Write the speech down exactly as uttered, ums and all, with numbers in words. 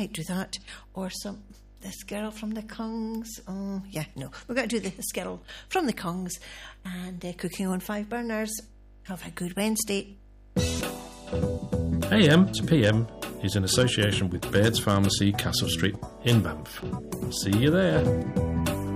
might do that. Or some This Girl from the Kongs. Oh, yeah, no. We're going to do This Girl from the Kongs and uh, Cooking on Five Burners. Have a good Wednesday. A M to P M is in association with Baird's Pharmacy, Castle Street in Banff. See you there.